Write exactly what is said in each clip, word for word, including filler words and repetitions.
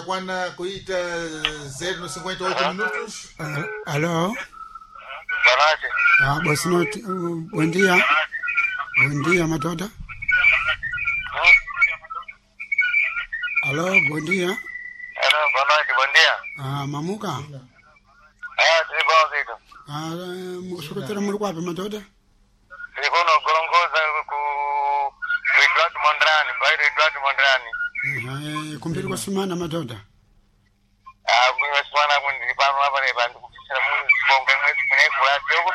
Kwana kuita zero cinquenta e oito minutos. Uh, alô? Salate. Ah, boa noite. Uh, bom dia. Bom dia, Matoda. Hmm? Alô, bom dia. Hello, boa noite, bom dia. Ah, Mamuka. Ah, tudo bom, Zito? Ah, msukutira muri kwapi Matoda? Sikuno kulongoza ku ku Eduardo Mondrani, bairro Eduardo Mondrani. Eh, kumpiri kwa simana Matoda. Ah, mimi swana kundi pano hapa ni bandu kutisha mungu bonga mwezi mwenye kula jogo.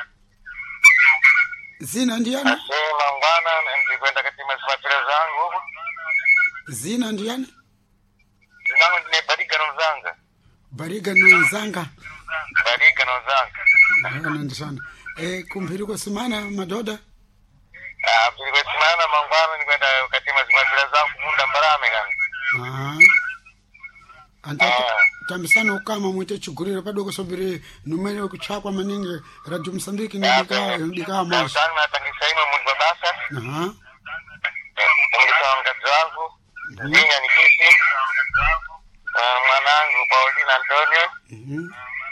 Zina ndiani? Asema ngwana ndikwenda katika masafari zangu huko. Zina ndiani? Zinangu ndine Bariga no Zanga. Bariga no Zanga. Bariga no Zanga. Ah, nandi sana. Eh, kumpiri kwa simana Matoda? Ah, kwa simana mangwana nikwenda katika masafari zangu kumunda mbarame kana. Ah. Anta tambisana ukama mwite chugurira padoko sobiri numero kuchakwa maningi Radio Msambiki ni dika dika mas. Sana tangisaima mundu babasa. Aha. Ngisa ngazi wangu. Ninga ni kisi. Mwanangu Paulina Antonio. Mhm.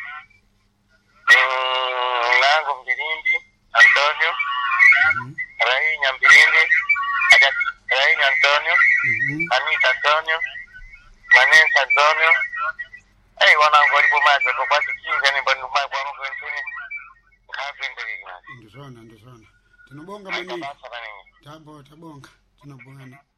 Mwanangu Mbilindi Antonio. Rai Nyambilindi. Aja Rai Antonio. Anita Antonio. Manensa Antonio. Eh, wanangu walipo maji kwa kwa kinga ni bandu mai kwa mungu ntini. Kapende kina. Ndizona ndizona. Tunabonga maningi. Tabo tabonga. Tunabonga.